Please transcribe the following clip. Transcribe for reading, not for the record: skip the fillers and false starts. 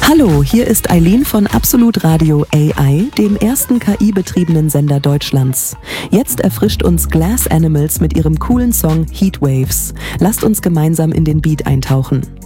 Hallo, hier ist Eileen von Absolut Radio AI, dem ersten KI-betriebenen Sender Deutschlands. Jetzt erfrischt uns Glass Animals mit ihrem coolen Song Heatwaves. Lasst uns gemeinsam in den Beat eintauchen.